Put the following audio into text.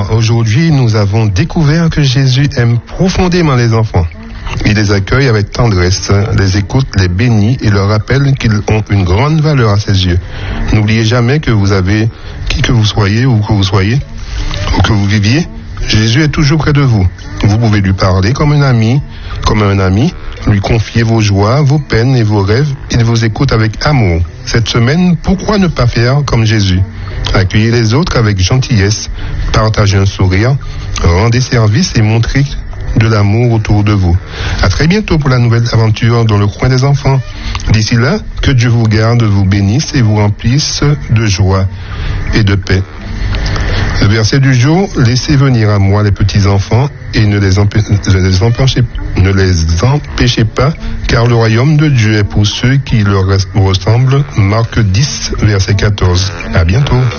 Alors, aujourd'hui, nous avons découvert que Jésus aime profondément les enfants. Il les accueille avec tendresse, les écoute, les bénit et leur rappelle qu'ils ont une grande valeur à ses yeux. N'oubliez jamais que vous avez, qui que vous soyez ou que vous viviez, Jésus est toujours près de vous. Vous pouvez lui parler comme un ami, lui confier vos joies, vos peines et vos rêves. Il vous écoute avec amour. Cette semaine, pourquoi ne pas faire comme Jésus? Accueillez les autres avec gentillesse, partagez un sourire, rendez service et montrez de l'amour autour de vous. À très bientôt pour la nouvelle aventure dans le coin des enfants. D'ici là, que Dieu vous garde, vous bénisse et vous remplisse de joie et de paix. Le verset du jour, laissez venir à moi les petits enfants et ne les empêchez pas, car le royaume de Dieu est pour ceux qui leur ressemblent. Marc 10, verset 14. À bientôt.